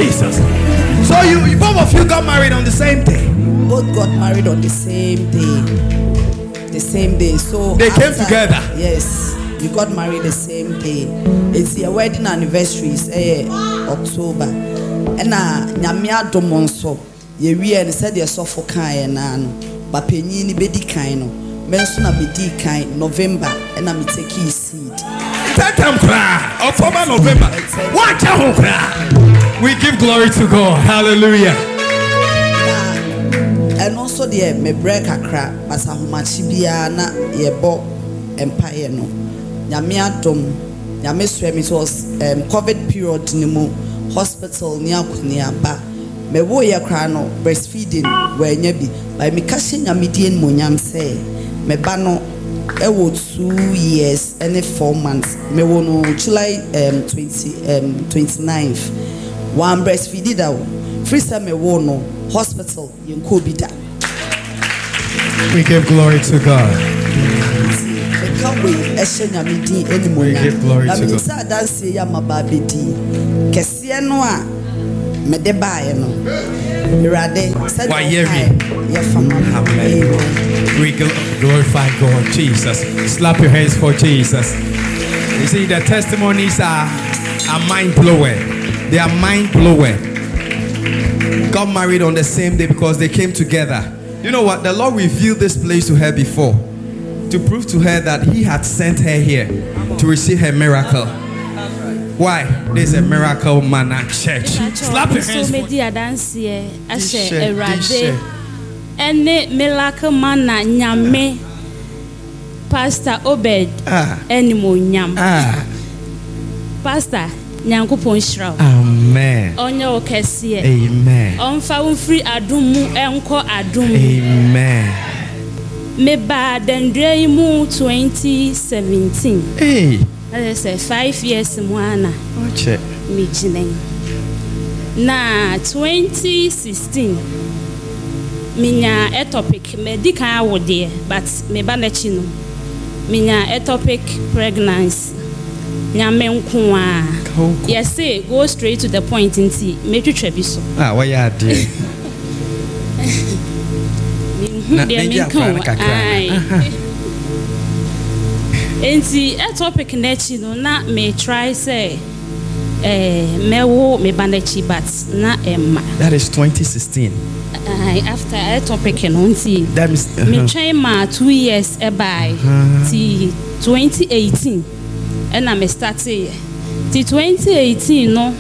Jesus. So you both of you got married on the same day? Both got married on the same day. The same day. So they came together? Yes. We got married the same day. It's your wedding anniversary is October. And nyamia domonso ye we and said ye so for kind and but penny ni bedi kind no menso na bedi kind November and I'm taking seed. That time cry October November. What time cry? We give glory to God. Hallelujah. And also the me break akra but ahomachi bia na ye bo empire no. Nyamia dom nyame swem it was COVID period ni mu hospital ni akuniaba me wo ye kra no breastfeeding we nya bi by me ka hye nyame die mo nyam say me ba no e wo 2 years and 4 months me wo no July 29th one breastfeeding da free some me wo no hospital in Kobida. We give glory to God. We give glory to God. Amen. We glorify God. Jesus. Slap your hands for Jesus. You see, the testimonies are mind blowing. They are mind blowing. Got married on the same day because they came together. You know what? The Lord revealed this place to her before, to prove to her that He had sent her here to receive her miracle. Why? There's a miracle man at church. Slap your hands. Miracle man nyame Pastor Obed animo nyam. Pastor Nyankopon shraw. Amen. Onye okese. Amen. Onfa unfri adum mu enko adum. Amen. Me ba dendre mu 2017. Hey. That is 5 years muana. Oche. Me jinen. Na 2016 minya ectopic medical awode but me ba na chi no. Minya ectopic pregnancy. Nyame nko a. Yes, say go straight to the point nti metwetwa bi so. Why ya dey? Na media plan kakra. Enti a topic na chi no na me try say mewo me banachi but na emma. That is 2016. After a topic no nti that is me try ma 2 years by ti 2018 and I started ti 2018 no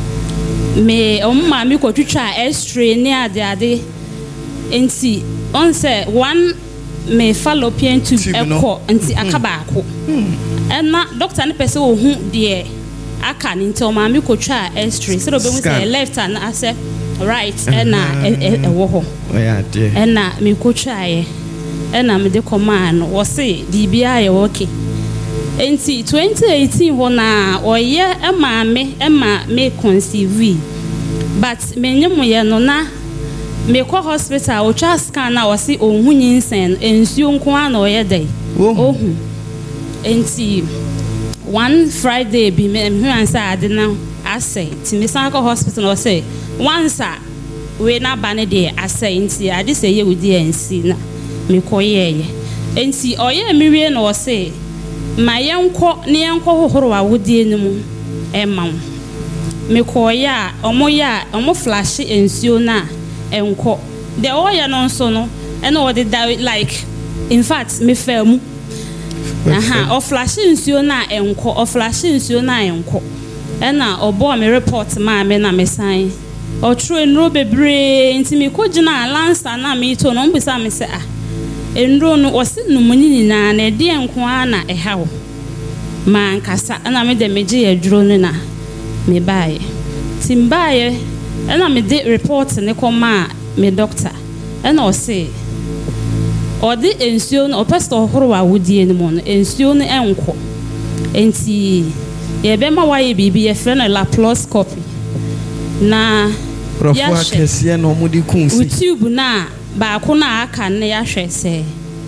me omma mi ko twitwa x-ray ni ade enti on say one me fallopian tube eko enti akaba ako na doctor ne pese ohun de aka ni nti o ma mi ko twa x-ray so be mu say left and I say right na wo ho na mi ko twa na me de command wo say bibia ye okay enti 2018 ho na oye ema me conceive but menyem ye no na me ko hospital o twa scan na wo say ohun nyinsen ensuo nko na oye dai ohun enti one Friday bi me ansa ade na asay ti me san ko hospital no say once we na ba ne de asay enti ade say ye wudi ensi na me ko ye enti oye me wie na wo say ma yenko ne yenko hohoro wa wodi enimu ema me ko ya omo flash ensuo na enko de oya no nso no ena wo de like in fact me famu o flash ensuo na enko o flash ensuo na enko ena obo me report ma me na me san o true enro bebre enti me ko gina lancer na me to no mbisa me se enro no wose numuni na na de enko ana ehawo man kasa na me de meje aduro no na me bae timbae na me de report ne koma me doctor na o say o de ensuo no pastor horo wa wodie ne mo no ensuo no enko enti ye be ma waye bibi ye frɛ no laparoscopy na ya kese no mudi kunsi YouTube na ba ko na aka ne ya hwɛ sɛ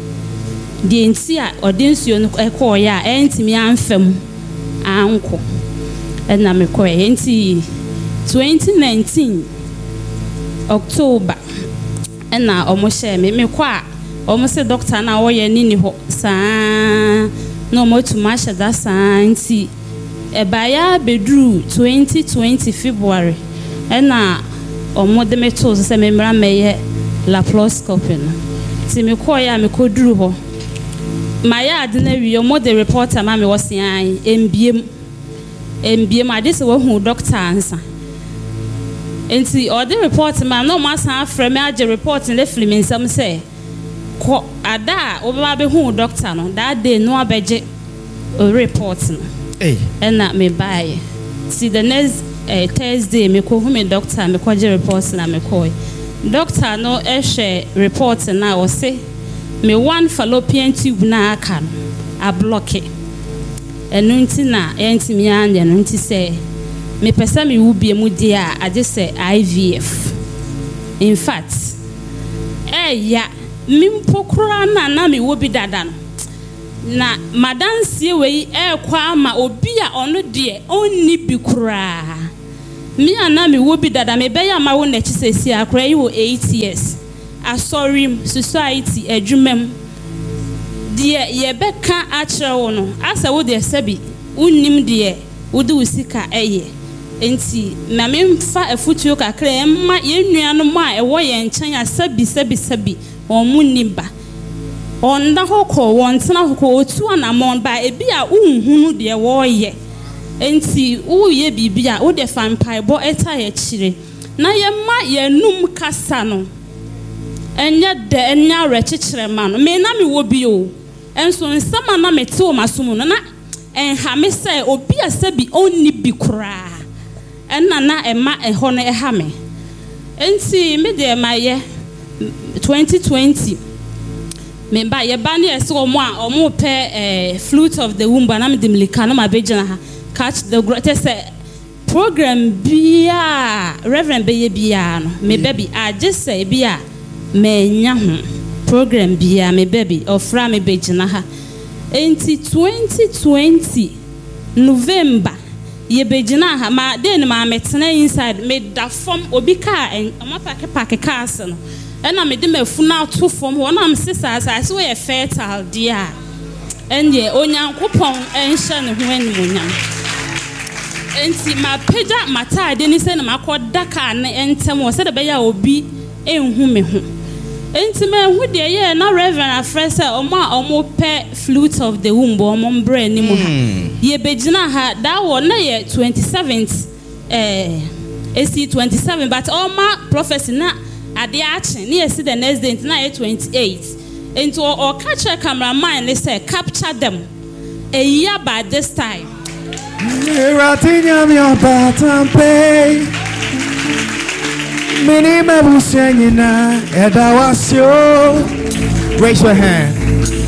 de enti a ode nsuo no ekɔ ya entimi amfam anko na me kɔ enti 2019 October ɛna ɔmo hyɛ me kɔ a ɔmo sɛ doctor na wɔyɛ ni hɔ saa na ɔmo tuma hyɛ da saa nti ɛbaya bedru 2020 February ɛna ɔmo de me to sɛ me mmra mɛyɛ laparoscopy no ti me kɔ ya me kɔduru hɔ maya ade na wi ɔmo de reporter ma me wɔsian mbiem ade sɛ wɔhu doctor ansa enti ɔde report ma no ma san afrɛ me agye report ne fili me nsɛm sɛ kɔ ada a wɔbɛba bɛhu doctor no that day no abɛgye report no ɛna me bae see the next Thursday me kɔ hu me doctor me kɔgye report na me kɔe doctor no ɛhwɛ report na ɔse me one fallopian tube na aka no a block ɛno nti na ɛntimi anya no nti sɛ me pesa me wo bia mu dia age sɛ IVF in fact ya mimpokura na me wo bi dada no na madansie wei kwa ama obi a ono de onni bi kura mi ana me wo bi dada me be ya ma wo na chisesi akra yi wo 8 years asorim society adwumam de ye beka a kire wo no asa wo de sabi unnim de wo de usika enti na memfa afutuo kakra emma yenuanom a ewo ye nchen asabi omunni ba onda hoko wontena hoko otu anamon ba ebi a unhunu de wo ye enti uye bibia wo de fampai bo eta ye kire na ye ma ye num kasa no enya de enya rekekere ma no me na me wo bi o enso nsama na mete o masomu no na enha me se obi asabi onni bi kura enna na ema eho no eha me enti me de ma ye 2020 me ba ye ba ne ese omo pe flute of the womb na me de mlika na ma begina ha catch the greatest program bia reverend be ye bia no me baby I just say bia me nya ho program bia me baby ofra me begina ha enti 2020 November ye begina ha ma den ma metena inside me da form obi ka ma pack cars no ena me de mafuna to form ho na me sisa so we fertile dia enye onyankopon enhye ne ho animonyam enti ma pega mata de ni se na makoda ka ne entem wo se de be ya obi enhu me ho enti me hu de ye na reverend afrese omo pe flute of the womb omo mbre ni mu ha ye begina ha that one na ye 27th AC 27 but all my prophecy na ade action na ye see the next day na ye 28 enti o catch a cameraman they say capture them a year by this time Ratinya mi opatampe Mini mabusenyina edawasyo. Raise your hand.